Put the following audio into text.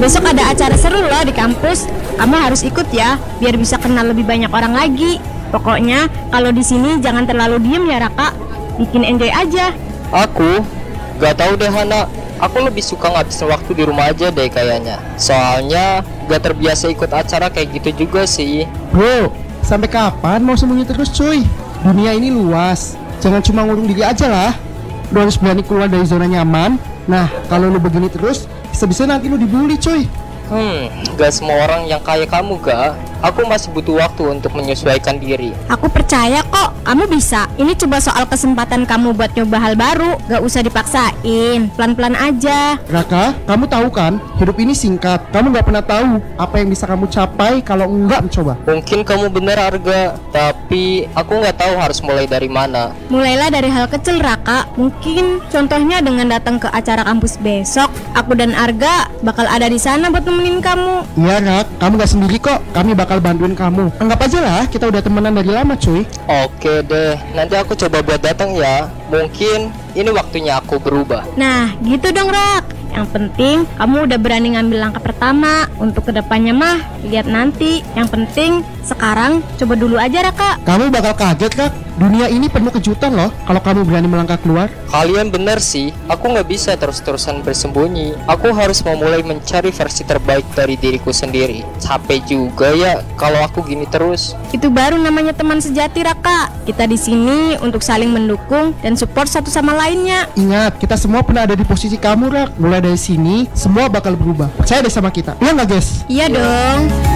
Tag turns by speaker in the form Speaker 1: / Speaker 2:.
Speaker 1: Besok ada acara seru loh di kampus. Kamu harus ikut ya, biar bisa kenal lebih banyak orang lagi. Pokoknya kalau di sini jangan terlalu diem ya Raka. Bikin enjoy aja.
Speaker 2: Aku gak tahu deh Hana. Aku lebih suka ngabisin waktu di rumah aja deh kayaknya. Soalnya gak terbiasa ikut acara kayak gitu juga sih.
Speaker 3: Bro, sampai kapan mau sembunyi terus cuy? Dunia ini luas, jangan cuma ngurung diri aja lah. Lu harus berani keluar dari zona nyaman. Nah, kalau lu begini terus, bisa-bisa nanti lu dibully cuy.
Speaker 2: Gak semua orang yang kayak kamu gak. Aku masih butuh waktu untuk menyesuaikan diri.
Speaker 1: Aku percaya kok, kamu bisa. Ini coba soal kesempatan kamu buat nyoba hal baru. Gak usah dipaksain, pelan-pelan aja.
Speaker 3: Raka, kamu tahu kan, hidup ini singkat. Kamu gak pernah tahu apa yang bisa kamu capai kalau enggak mencoba.
Speaker 2: Mungkin kamu bener Arga, tapi aku gak tahu harus mulai dari mana.
Speaker 1: Mulailah dari hal kecil Raka. Mungkin contohnya dengan datang ke acara kampus besok. Aku dan Arga bakal ada di sana buat nemenin kamu.
Speaker 3: Iya Rak, kamu gak sendiri kok. Kami bakal bantuin kamu. Anggap aja lah kita udah temenan dari lama cuy.
Speaker 2: Oke deh, nanti aku coba buat datang ya. Mungkin ini waktunya aku berubah.
Speaker 1: Nah gitu dong Rak. Yang penting kamu udah berani ngambil langkah pertama. Untuk kedepannya mah lihat nanti. Yang penting sekarang coba dulu aja Raka.
Speaker 3: Kamu bakal kaget Rak. Dunia ini penuh kejutan loh kalau kamu berani melangkah keluar.
Speaker 2: Kalian bener sih, aku gak bisa terus-terusan bersembunyi. Aku harus memulai mencari versi terbaik dari diriku sendiri. Capek juga ya kalau aku gini terus.
Speaker 1: Itu baru namanya teman sejati Raka. Kita di sini untuk saling mendukung dan support satu sama lainnya.
Speaker 3: Ingat, kita semua pernah ada di posisi kamu Rak. Mulai dari sini, semua bakal berubah. Percaya deh sama kita. Iya nggak guys?
Speaker 1: Iya dong.